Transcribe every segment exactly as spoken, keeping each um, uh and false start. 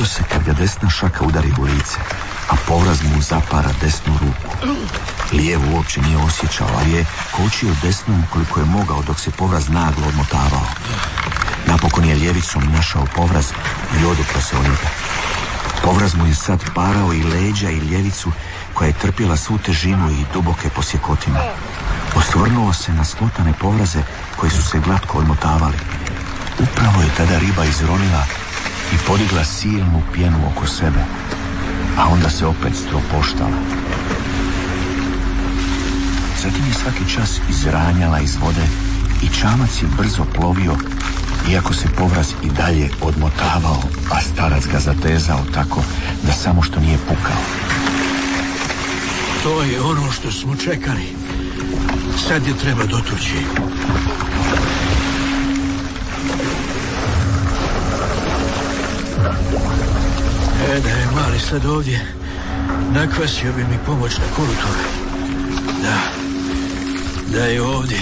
Dogodio se kad ga desna šaka udari u lice, a povraz mu zapara desnu ruku. Lijevu uopće nije osjećao, ali je kočio desnom koliko je mogao dok se povraz naglo odmotavao. Napokon je ljevicom našao povraz i odupro se o njega. Povraz mu je sad parao i leđa i ljevicu koja je trpjela svu težinu i duboke posjekotine. Osvrnuo se na smotane povraze koji su se glatko odmotavali. Upravo je tada riba izronila i podigla silnu pjenu oko sebe, a onda se opet stropoštala. Zatim je svaki čas izranjala iz vode i čamac je brzo plovio, iako se povraz i dalje odmotavao, a starac ga zatezao tako da samo što nije pukao. To je ono što smo čekali. Sad je treba dotući. E, da je mali sad ovdje, nakvasio bi mi pomoć na kolutor. Da, da je ovdje.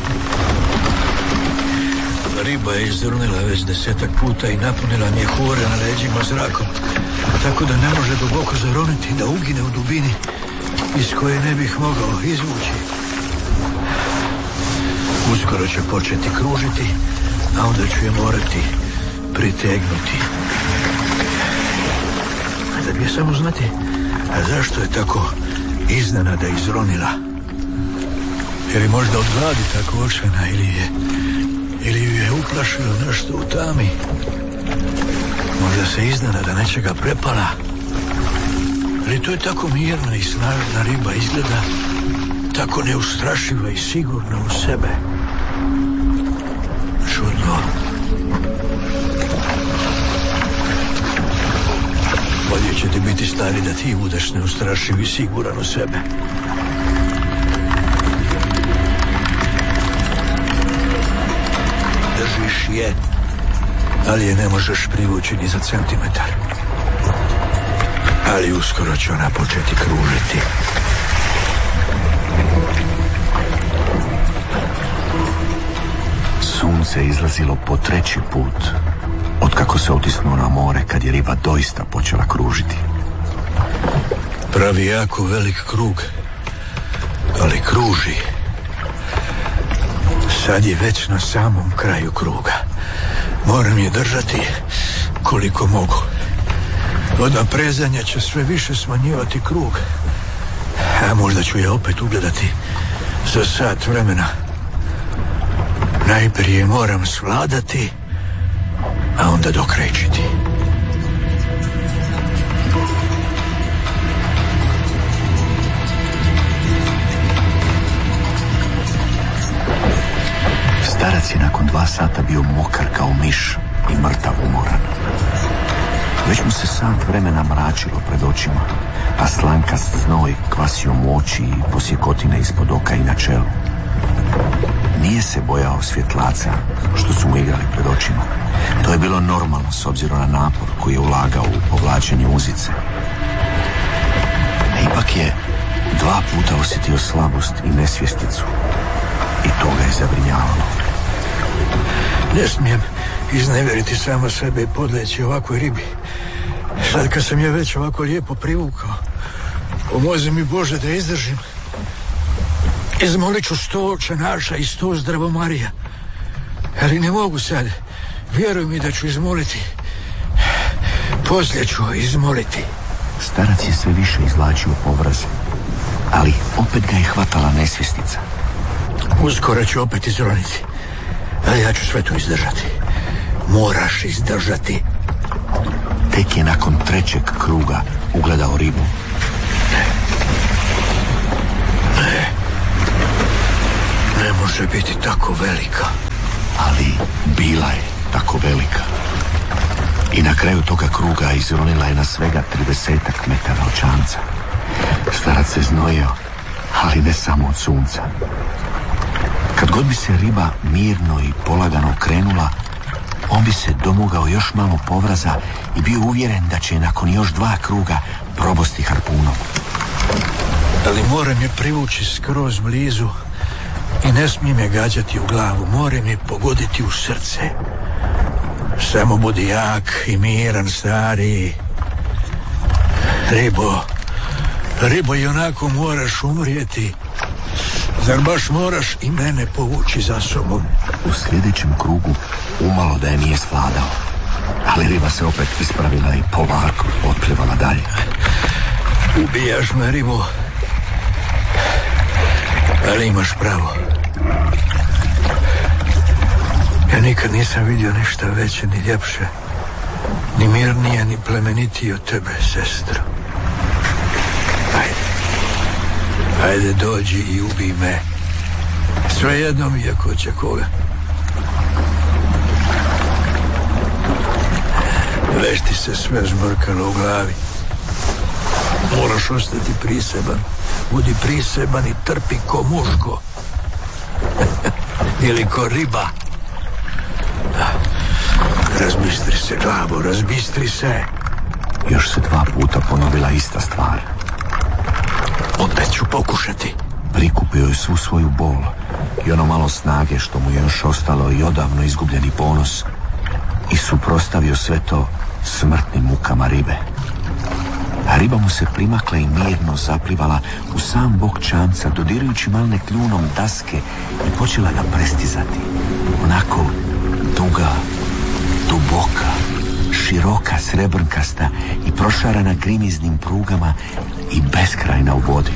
Riba je izdrunila već desetak puta i napunila mjehore na leđima zrakom, tako da ne može duboko zaroniti, da ugine u dubini iz koje ne bih mogao izvući. Uskoro će početi kružiti, a onda ću je morati pritegnuti. Da bi je samo znati, a zašto je tako iznenada izronila? Je li možda od gladi tako očajna, ili je ili ju je uplašilo nešto u tami? Možda se iznenada nečega prepala. Ali to je tako mirna i snažna riba, izgleda tako neustrašiva i sigurna u sebe. Čudno. Bolje će ti biti, stari, da ti budeš neustrašiv i siguran u sebe. Držiš je, ali je ne možeš privući ni za centimetar. Ali uskoro će ona početi kružiti. Sunce izlazilo po treći put otkako se otisnuo na more, kad je riba doista počela kružiti. Pravi jako velik krug, ali kruži. Sad je već na samom kraju kruga. Moram je držati koliko mogu. Od naprezanja će sve više smanjivati krug. A možda ću je opet ugledati za sat vremena. Najprije moram svladati, a onda dokrećiti. Starac je nakon dva sata bio mokar kao miš i mrtav umoran. Već mu se sat vremena mračilo pred očima, a slankast znoj kvasio mu oči i posjekotine ispod oka i na čelu. Nije se bojao svjetlaca što su mu igrali pred očima. To je bilo normalno s obzirom na napor koji je ulagao u povlačenje uzice. A ipak je dva puta osjetio slabost i nesvjesticu. I to ga je zabrinjavalo. Ne smijem iznevjeriti sama sebe i podleći ovakvoj ribi. Sad kad sam je već ovako lijepo privukao, pomozi mi Bože da izdržim. Izmolit ću sto očenaša i sto zdravomarija. Ali ne mogu sad. Vjeruj mi da ću izmoliti. Poslije ću izmoliti. Starac je sve više izvlačio povraz, ali opet ga je hvatala nesvjestica. Uskoro ću opet izroniti, ali ja ću sve to izdržati. Moraš izdržati. Tek je nakon trećeg kruga ugledao ribu. Ne. Ne. Ne može biti tako velika. Ali bila je tako velika. I na kraju toga kruga izronila je na svega tridesetak metara od čamca. Starac se znojio, ali ne samo od sunca. Kad god bi se riba mirno i polagano krenula, on bi se domogao još malo povraza i bio uvjeren da će nakon još dva kruga probosti harpunom. Ali moram je privući skroz blizu i ne smijem je gađati u glavu. Moram je pogoditi u srce. Samo budi jak i miran, stari. Ribo, Ribo, i onako moraš umrijeti. Zar baš moraš i mene povući za sobom? U sljedećem krugu umalo da je nije svladao, ali riba se opet ispravila i polako otplivala dalje. Ubijaš me, Ribo, ali imaš pravo. Ja nikad nisam vidio ništa veće ni ljepše, ni mirnije, ni plemenitije od tebe, sestro. Ajde, ajde dođi i ubij me. Svejedno mi je ko će koga. Već ti se sve zmrkalo u glavi. Moraš ostati priseban. Budi priseban i trpi ko muško. Ili ko riba. Razbistri se, glavo, razbistri se. Još se dva puta ponovila ista stvar. Opet ću pokušati. Prikupio je svu svoju bol i ono malo snage što mu je još ostalo i odavno izgubljeni ponos i suprotstavio sve to smrtnim mukama ribe. A riba mu se primakla i mirno zaplivala u sam bok čamca, dodirujući malne kljunom daske i počela ga prestizati. Onako duga, duboka, široka, srebrnkasta i prošarana grimiznim prugama i beskrajna u vodi.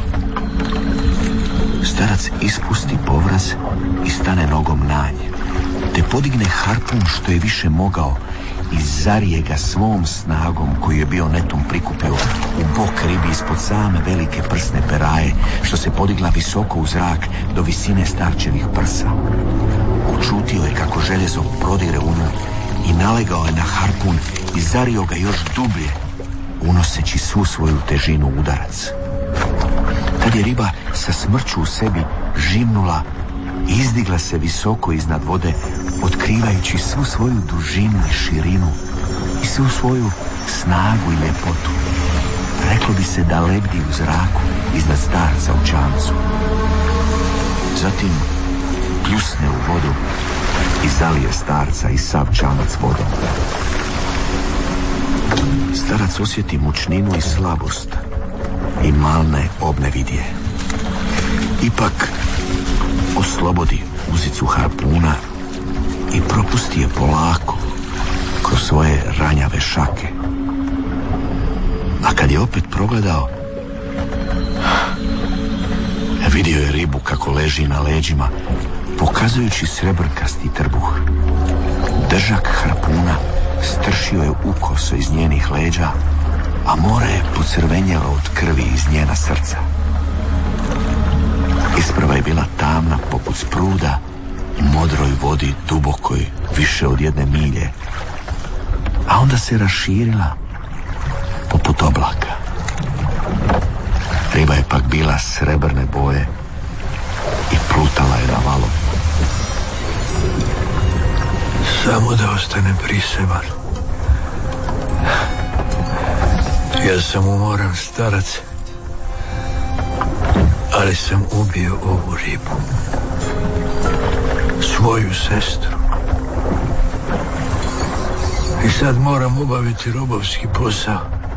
Starac ispusti povraz i stane nogom na nje, te podigne harpun što je više mogao i zarije ga svom snagom koju je bio netom prikupio u bok ribi ispod same velike prsne peraje što se podigla visoko u zrak do visine starčevih prsa. Učutio je kako željezo prodire u nju i nalegao je na harpun i zario ga još dublje, unoseći svu svoju težinu u udarac. Tad je riba sa smrću u sebi žimnula i izdigla se visoko iznad vode, otkrivajući svu svoju dužinu i širinu i svu svoju snagu i ljepotu. Reklo bi se da lebdi u zraku iznad starca u čamcu. Zatim pljusne u vodu i zalije starca i sav čamac vodom. Starac osjeti mučninu i slabost i malne obnevidje. Ipak oslobodi uzicu harpuna i propusti je polako kroz svoje ranjave šake. A kad je opet progledao, vidio je ribu kako leži na leđima, pokazujući srebrkasti trbuh. Držak harpuna stršio je ukoso iz njenih leđa, a more je pocrvenjelo od krvi iz njena srca. Isprva je bila tamna poput spruda u modroj vodi dubokoj više od jedne milje, a onda se raširila poput oblaka. Riba je pak bila srebrne boje i plutala je na valom. Samo da ostanem priseban. Ja sam umoran, starac, ali sam ubio ovu ribu, svoju sestru. I sad moram obaviti robovski posao.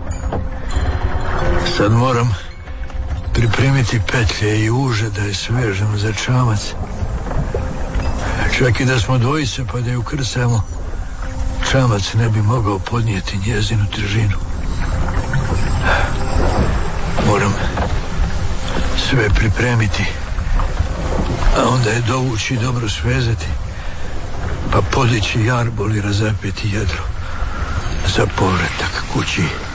Sad moram pripremiti petlje i uže da je svežem za čamac. Čak i da smo dvojice pa da je ukrcamo, čamac ne bi mogao podnijeti njezinu težinu. Moram sve pripremiti, a onda je dovući i dobro svezati, pa podići jarbol i razapeti jedro za povratak kući.